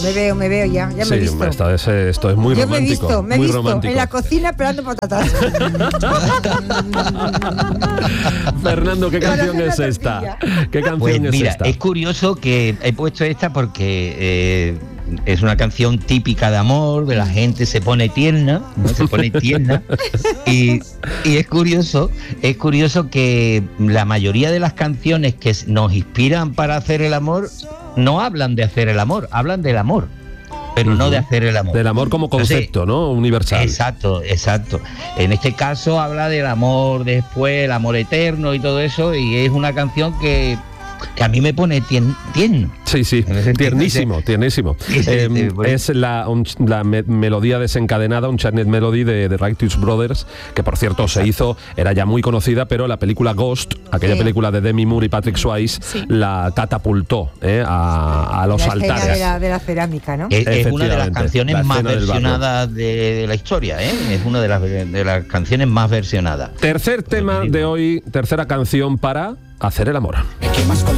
Me veo ya me he visto. Esto es muy romántico. Me he muy visto romántico. en la cocina pelando patatas. Fernando, ¿qué canción es esta? ¿Qué canción pues es mira, esta? Es curioso que he puesto esta porque es una canción típica de amor, de la gente se pone tierna, ¿no? Se pone tierna. y es curioso que la mayoría de las canciones que nos inspiran para hacer el amor no hablan de hacer el amor, hablan del amor, pero no de hacer el amor. Del amor como concepto, entonces, ¿no? Universal. Exacto. En este caso habla del amor después, el amor eterno y todo eso, y es una canción que a mí me pone tierno. Sí, tiernísimo. Es la melodía desencadenada, un chantnet melody de Righteous Brothers, que por cierto se hizo, era ya muy conocida, pero la película Ghost, aquella película de Demi Moore y Patrick Swayze, la catapultó a los altares. De la cerámica, ¿no? Es una de las canciones más versionadas de la historia, ¿eh? Es una de las canciones más versionadas. Tercer tema de hoy, tercera canción para hacer el amor.